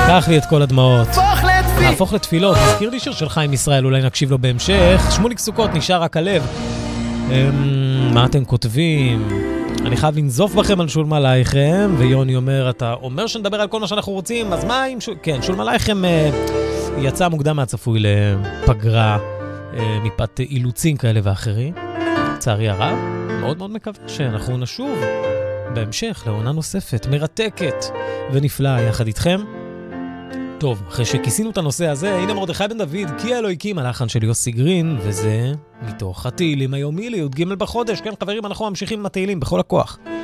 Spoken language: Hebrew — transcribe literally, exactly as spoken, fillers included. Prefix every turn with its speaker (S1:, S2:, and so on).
S1: קח לי את כל הדמעות. להפוך לתפילות. נזכיר לי שיר של חיים ישראל, אולי נקשיב לו בהמשך. שמוליק סוכות, נשאר רק הלב. מה אתם כותבים? אני חייב לנזוף בכם על שולם עלייכם, ויוני אומר, אתה אומר שנדבר על כל מה שאנחנו רוצים, אז מה אם... כן, שולם עלייכם יצא מוקדם מהצפוי לפגרה, מפאת אילוצים כאלה ואחרים. לצערי הרב, מאוד מאוד מקווה שאנחנו נשוב בהמשך לעונה נוספת, מרתקת ונפלאה יחד איתכם. טוב, אחרי שכיסינו את הנושא הזה, הנה מרדכי בן דוד, כי אלוהיקים, הלחן של יוסי גרין, וזה מתוך התהילים היומי לי"ג בחודש. כן, חברים, אנחנו ממשיכים עם התהילים בכל הכוח.